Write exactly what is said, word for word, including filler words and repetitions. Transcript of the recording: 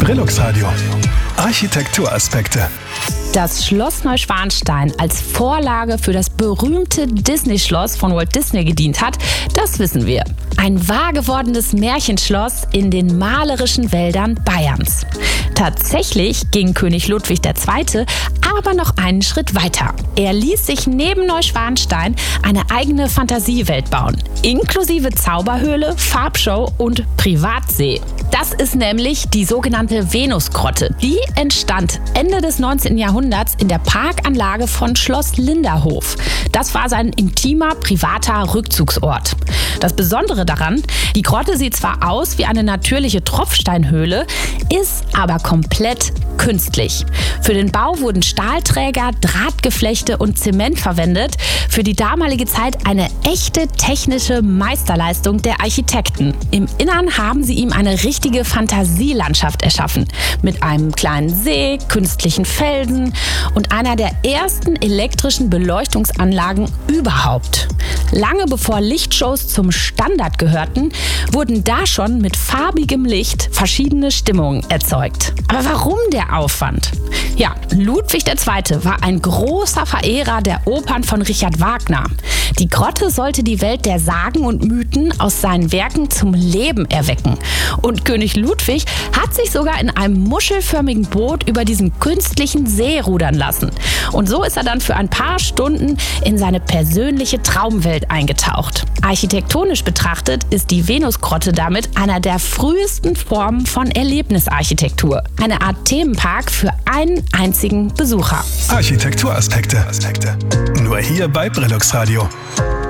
Brillux Radio. Architekturaspekte. Das Schloss Neuschwanstein als Vorlage für das berühmte Disney-Schloss von Walt Disney gedient hat, das wissen wir. Ein wahr gewordenes Märchenschloss in den malerischen Wäldern Bayerns. Tatsächlich ging König Ludwig der Zweite aber noch einen Schritt weiter. Er ließ sich neben Neuschwanstein eine eigene Fantasiewelt bauen, inklusive Zauberhöhle, Farbshow und Privatsee. Das ist nämlich die sogenannte Venusgrotte. Die entstand Ende des neunzehnten Jahrhunderts in der Parkanlage von Schloss Linderhof. Das war sein intimer, privater Rückzugsort. Das Besondere daran, die Grotte sieht zwar aus wie eine natürliche Tropfsteinhöhle, ist aber komplett künstlich. Für den Bau wurden Stahlträger, Drahtgeflechte und Zement verwendet. Für die damalige Zeit eine echte technische Meisterleistung der Architekten. Im Innern haben sie ihm eine richtige Fantasielandschaft erschaffen. Mit einem kleinen See, künstlichen Felsen und einer der ersten elektrischen Beleuchtungsanlagen überhaupt. Lange bevor Lichtshows zum Standard gehörten, wurden da schon mit farbigem Licht verschiedene Stimmungen erzeugt. Aber warum der Aufwand? Ja, Ludwig der Zweite war ein großer Verehrer der Opern von Richard Wagner. Die Grotte sollte die Welt der Sagen und Mythen aus seinen Werken zum Leben erwecken. Und König Ludwig hat sich sogar in einem muschelförmigen Boot über diesen künstlichen See rudern lassen. Und so ist er dann für ein paar Stunden in seine persönliche Traumwelt eingetaucht. Architektonisch betrachtet ist die Venusgrotte damit einer der frühesten Formen von Erlebnisarchitektur. Eine Art Themenpark für einen einzigen Besucher. Architekturaspekte. Nur hier bei Brillux Radio.